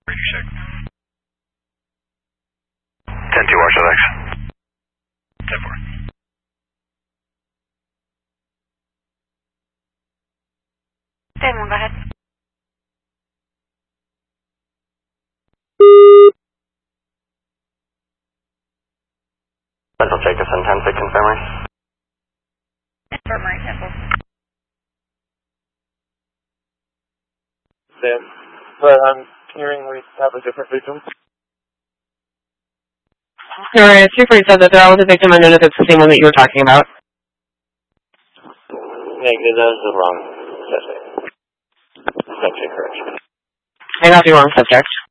check. 10-2 RSX. 10-4. 10-1, go ahead. Central Jacobson, 10-6 Infirmary. Infirmary, 10-4. Sam, but I'm hearing we have a different victim. Alright, 247 said that they're all with the victim. I don't know if it's the same one that you were talking about. Negative, that was the wrong suspect. Subject correction. I got the wrong subject.